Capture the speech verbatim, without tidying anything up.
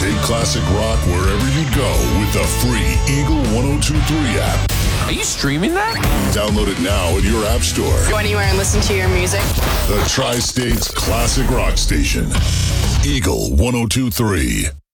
Take classic rock wherever you go with the free Eagle ten twenty-three app. Are you streaming that? Download it now in your app store. Go anywhere and listen to your music. The Tri-State's classic rock station. Eagle ten twenty-three.